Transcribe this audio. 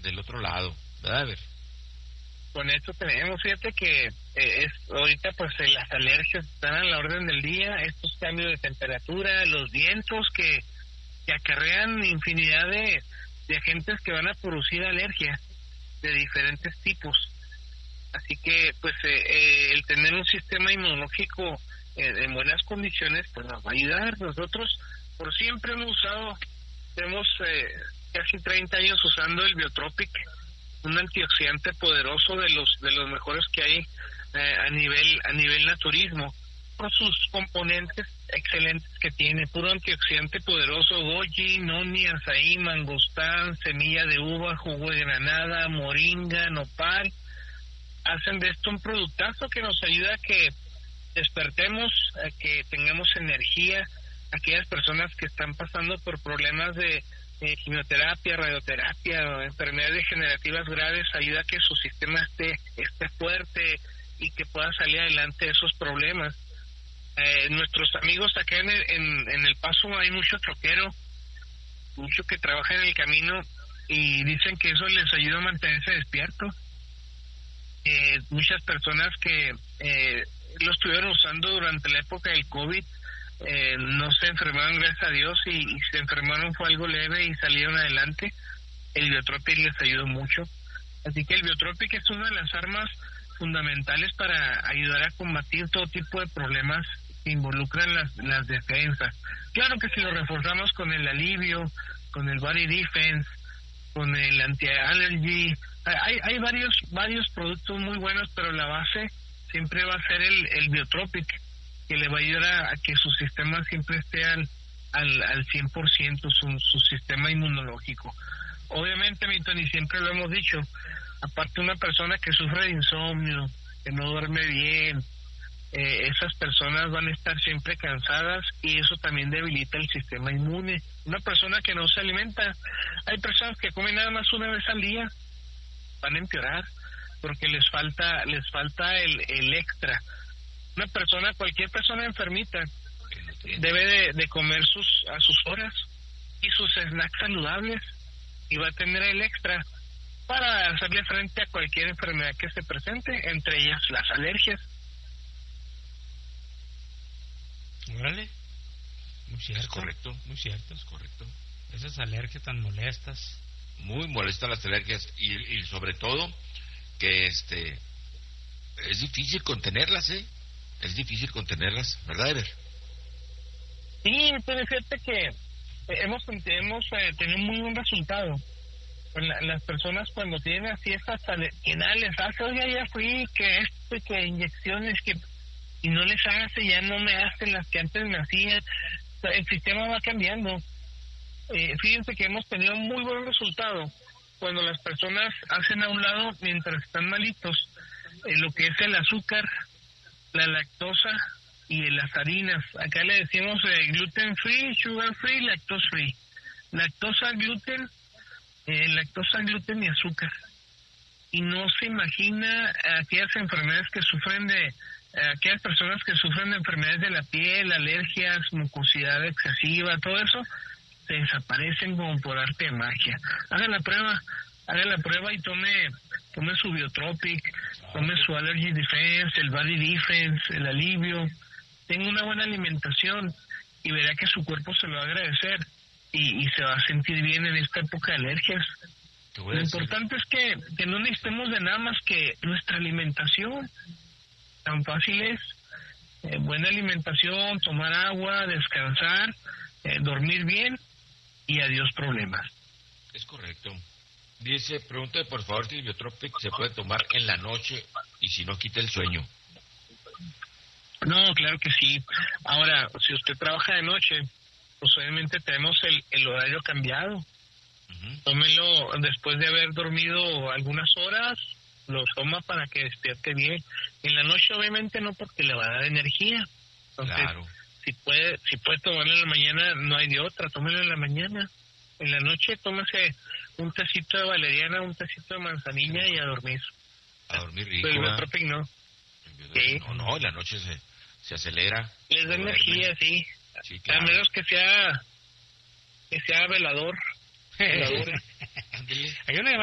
del otro lado, ¿verdad? A ver. Con esto tenemos, fíjate que ahorita pues las alergias están a la orden del día, estos cambios de temperatura, los vientos que acarrean infinidad de agentes que van a producir alergia de diferentes tipos. Así que pues el tener un sistema inmunológico en buenas condiciones pues nos va a ayudar. Nosotros por siempre tenemos casi 30 años usando el Biotropic, un antioxidante poderoso de los mejores que hay a nivel naturismo, por sus componentes excelentes que tiene, puro antioxidante poderoso: goji, noni, azaí, mangostán, semilla de uva, jugo de granada, moringa, nopal. Hacen de esto un productazo que nos ayuda a que despertemos, a que tengamos energía. Aquellas personas que están pasando por problemas de quimioterapia, radioterapia o enfermedades degenerativas graves, ayuda a que su sistema esté fuerte y que pueda salir adelante de esos problemas. Nuestros amigos acá en El Paso hay mucho troquero, mucho que trabaja en el camino y dicen que eso les ayuda a mantenerse despiertos. Muchas personas que lo estuvieron usando durante la época del COVID no se enfermaron, gracias a Dios, y se enfermaron fue algo leve y salieron adelante. El Biotropic les ayudó mucho. Así que el Biotropic es una de las armas fundamentales para ayudar a combatir todo tipo de problemas que involucran las defensas. Claro que si lo reforzamos con el alivio, con el body defense, con el anti-allergy, hay varios productos muy buenos, pero la base siempre va a ser el Biotropic, que le va a ayudar a que su sistema siempre esté al 100%, su sistema inmunológico. Obviamente, Milton, y siempre lo hemos dicho, aparte una persona que sufre de insomnio, que no duerme bien, esas personas van a estar siempre cansadas y eso también debilita el sistema inmune. Una persona que no se alimenta, hay personas que comen nada más una vez al día, van a empeorar porque les falta el extra. Cualquier persona enfermita debe de comer a sus horas y sus snacks saludables y va a tener el extra para hacerle frente a cualquier enfermedad que se presente, entre ellas las alergias. Órale, muy cierto. Es correcto. Muy cierto, es correcto. Esas alergias tan molestas. Muy molestas las alergias y sobre todo que es difícil contenerlas, es difícil contenerlas, ¿verdad, Ever? Sí, entonces fíjate que hemos tenido muy buen resultado. Las personas cuando tienen así estas que nada les hace, oiga, ya fui, que inyecciones, y no les hace, ya no me hacen las que antes me hacían. El sistema va cambiando. Fíjense que hemos tenido muy buen resultado cuando las personas hacen a un lado, mientras están malitos, lo que es el azúcar, la lactosa y las harinas. Acá le decimos gluten free, sugar free, lactose free. Lactosa, gluten y azúcar. Y no se imagina aquellas enfermedades que sufren aquellas personas que sufren de enfermedades de la piel, alergias, mucosidad excesiva, todo eso, se desaparecen como por arte de magia. Haga la prueba y tome su Biotropic, tome su Allergy Defense, el Body Defense, el alivio. Tenga una buena alimentación y verá que su cuerpo se lo va a agradecer y se va a sentir bien en esta época de alergias. Lo importante es que no necesitemos de nada más que nuestra alimentación. Tan fácil es. Buena alimentación, tomar agua, descansar, dormir bien y adiós problemas. Es correcto. Dice, pregúntale por favor si el Biotropic se puede tomar en la noche y si no quita el sueño. No, claro que sí. Ahora, si usted trabaja de noche, pues obviamente tenemos el horario cambiado. Uh-huh. Tómelo después de haber dormido algunas horas, lo toma para que despierte bien. En la noche obviamente no, porque le va a dar energía. Entonces, claro. Si puede tomarlo en la mañana, no hay de otra, tómelo en la mañana. En la noche tómese un tecito de valeriana, un tecito de manzanilla y a dormir. A dormir rico. Pero el Biotropic no. ¿Sí? No, en la noche se acelera. Les da energía, sí. Claro. A menos que sea velador. Hay una